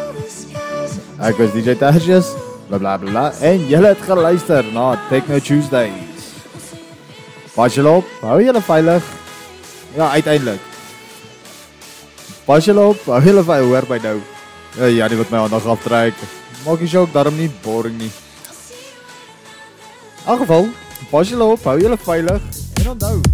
Ek was DJ Tertius, bla bla bla, en julle het geluister na Techno Tuesdays. Pas julle op, hou julle veilig. Ja, uiteindelik. Pas julle op, hou julle veilig, hoor by nou. Ja, die wat my aandag aftrek. Maak die show ook daarom nie boring nie. In elk geval, pas julle op, hou julle veilig, en onthou.